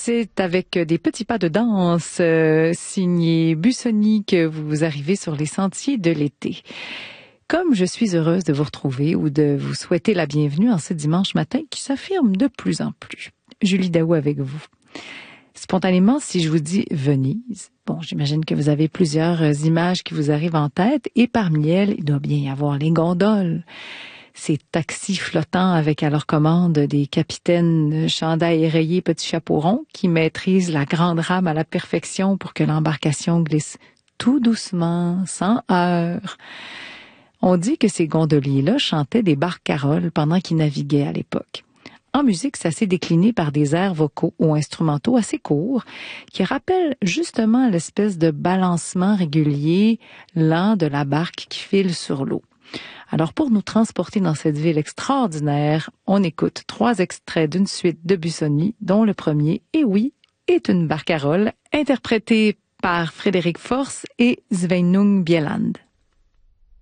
C'est avec des petits pas de danse signé Busoni que vous arrivez sur les sentiers de l'été. Comme je suis heureuse de vous retrouver ou de vous souhaiter la bienvenue en ce dimanche matin qui s'affirme de plus en plus. Julie Daou avec vous. Spontanément, si je vous dis Venise, bon, j'imagine que vous avez plusieurs images qui vous arrivent en tête et parmi elles, il doit bien y avoir les gondoles. Ces taxis flottants avec à leur commande des capitaines chandail rayés, petits chapeaux ronds qui maîtrisent la grande rame à la perfection pour que l'embarcation glisse tout doucement, sans heurts. On dit que ces gondoliers-là chantaient des barcaroles pendant qu'ils naviguaient à l'époque. En musique, ça s'est décliné par des airs vocaux ou instrumentaux assez courts qui rappellent justement l'espèce de balancement régulier, lent de la barque qui file sur l'eau. Alors pour nous transporter dans cette ville extraordinaire, on écoute 3 extraits d'une suite de Busoni, dont le premier, et oui, est une barcarolle interprétée par Frédéric Force et Sveinung Bjelland.